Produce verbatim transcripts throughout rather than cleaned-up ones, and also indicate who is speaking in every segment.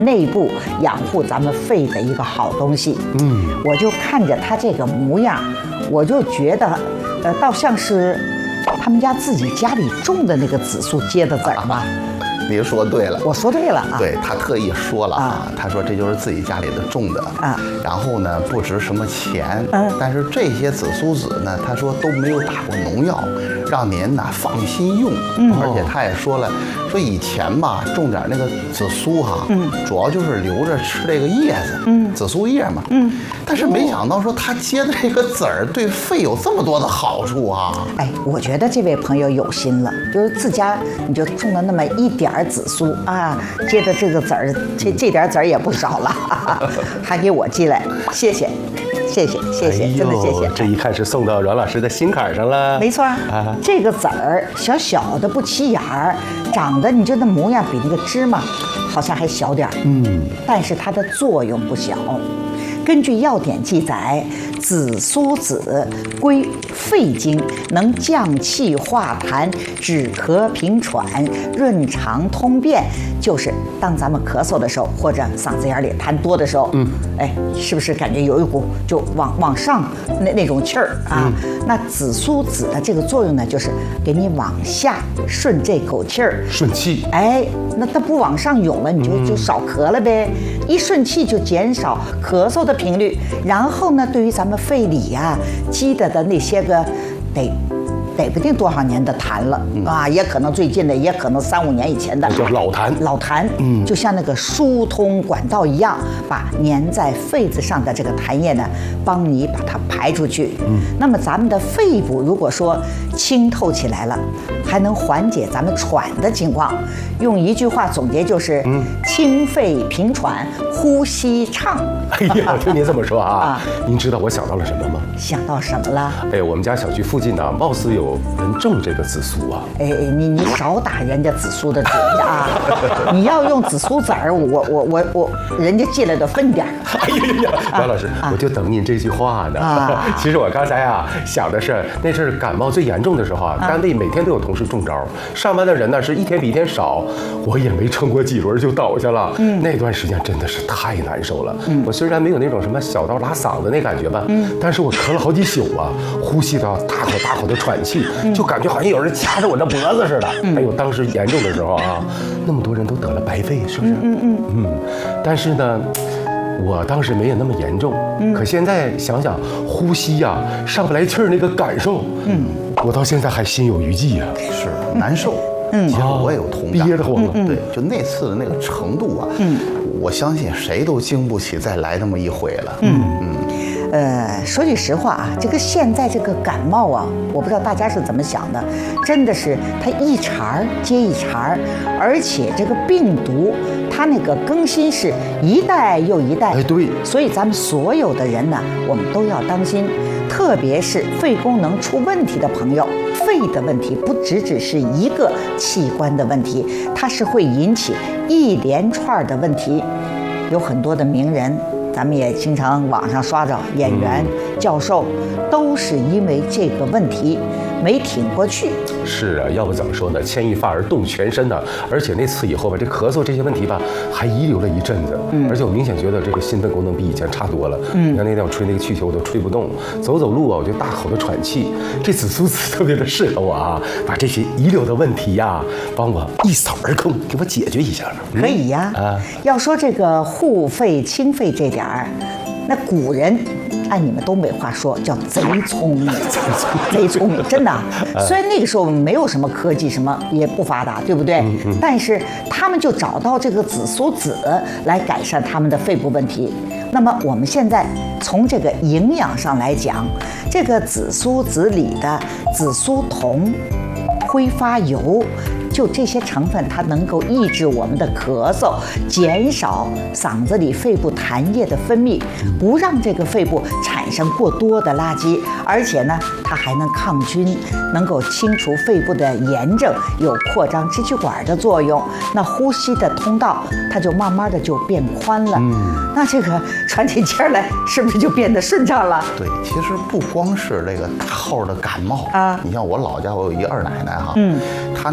Speaker 1: 内部养护咱们肺的一个好东西。嗯，我就看着它这个模样，我就觉得，呃，倒像是他们家自己家里种的那个紫苏结的籽儿嘛。
Speaker 2: 您说对了，
Speaker 1: 我说对了啊。
Speaker 2: 对，他特意说了啊，他说这就是自己家里的种的啊，然后呢不值什么钱，嗯，但是这些紫苏籽呢，他说都没有打过农药，让您呢放心用。嗯，而且他也说了，说以前吧种点那个紫苏哈，嗯，主要就是留着吃这个叶子，嗯，紫苏叶嘛，嗯，但是没想到说他结的这个籽儿对肺有这么多的好处啊。
Speaker 1: 哎，我觉得这位朋友有心了，就是自家你就种了那么一点儿紫苏啊，结的这个籽儿，这这点籽儿也不少了，还给我寄来，谢谢。谢谢谢谢，
Speaker 3: 哎、
Speaker 1: 真的谢谢。
Speaker 3: 这一看是送到阮老师的心坎上了。
Speaker 1: 没错啊，这个籽儿小小的不起眼儿，长得你就那模样比那个芝麻好像还小点儿，嗯，但是它的作用不小。根据药典记载，紫苏籽归肺经，能降气化痰、止咳平喘、润肠通便。就是当咱们咳嗽的时候，或者嗓子眼里痰多的时候，嗯，哎，是不是感觉有一股就往往上那那种气儿啊？嗯、那紫苏籽的这个作用呢，就是给你往下顺这口气儿，
Speaker 3: 顺气。
Speaker 1: 哎，那它不往上涌了，你就就少咳了呗。一顺气就减少咳嗽的频率，然后呢，对于咱们肺里呀、啊、积的的那些个得。得不定多少年的痰了、嗯、啊，也可能最近的，也可能三五年以前的，
Speaker 3: 叫老痰。
Speaker 1: 老痰，嗯，就像那个疏通管道一样，把粘在肺子上的这个痰液呢，帮你把它排出去。嗯，那么咱们的肺部如果说清透起来了，还能缓解咱们喘的情况。用一句话总结就是：嗯，清肺平喘，呼吸畅。
Speaker 3: 哎呀，听您这么说啊，啊您知道我想到了什么吗？
Speaker 1: 想到什么了？
Speaker 3: 哎，我们家小区附近呢，貌似有人种这个紫苏啊。
Speaker 1: 哎，你你少打人家紫苏的嘴啊！你要用紫苏籽儿，我我我我，人家寄来的分点儿。
Speaker 3: 哎呀呀，阮老师，啊、我就等您这句话呢。啊、其实我刚才啊想的是，那阵感冒最严重的时候啊，啊单位每天都有同事中招，上班的人呢是一天比一天少，我也没撑过几轮就倒下了。嗯，那段时间真的是太难受了。嗯，我虽然没有那种什么小刀拉嗓子那感觉吧，嗯，但是我咳了好几宿啊，呼吸到大口大口的喘气，嗯、就感觉好像有人掐着我的脖子似的。嗯、哎呦，当时严重的时候啊，那么多人都得了白肺，是不是？嗯嗯嗯。但是呢，我当时没有那么严重。嗯。可现在想想，呼吸呀、啊、上不来气儿那个感受，嗯，我到现在还心有余悸呀、啊。
Speaker 2: 是难受。嗯，其实我也有同感。
Speaker 3: 憋得慌了。
Speaker 2: 对，就那次的那个程度啊，嗯，我相信谁都经不起再来那么一回了。嗯嗯。
Speaker 1: 呃，说句实话啊，这个现在这个感冒啊，我不知道大家是怎么想的，真的是它一茬儿接一茬儿，而且这个病毒它那个更新是一代又一代。
Speaker 3: 哎，对，
Speaker 1: 所以咱们所有的人呢，我们都要当心，特别是肺功能出问题的朋友。肺的问题不只只是一个器官的问题，它是会引起一连串的问题，有很多的名人。咱们也经常网上刷着演员、教授，都是因为这个问题没挺过去。
Speaker 3: 是啊，要不怎么说呢？牵一发而动全身呢。而且那次以后吧，这咳嗽这些问题吧，还遗留了一阵子。嗯，而且我明显觉得这个心肺功能比以前差多了。嗯，你看那天我吹那个气球，我都吹不动，走走路啊，我就大口的喘气。这紫苏籽特别的适合我啊，把这些遗留的问题呀、啊，帮我一扫而空，给我解决一下。
Speaker 1: 可以呀。啊，要说这个护肺清肺这点儿，那古人按你们东北话说叫贼聪明，贼聪明，真的。虽然那个时候没有什么科技，什么也不发达，对不对？嗯嗯、但是他们就找到这个紫苏籽来改善他们的肺部问题。那么我们现在从这个营养上来讲，这个紫苏籽里的紫苏酮、挥发油。就这些成分，它能够抑制我们的咳嗽，减少嗓子里肺部痰液的分泌，不让这个肺部产生过多的垃圾。而且呢，它还能抗菌，能够清除肺部的炎症，有扩张支气管的作用。那呼吸的通道，它就慢慢的就变宽了。嗯，那这个喘起气来，是不是就变得顺畅了？
Speaker 2: 对，其实不光是这个大号的感冒啊，你像我老家，我有一二奶奶哈，嗯，她那个气。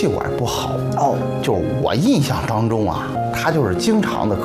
Speaker 2: 气管不好。
Speaker 1: 哦，
Speaker 2: 就是我印象当中啊，他就是经常的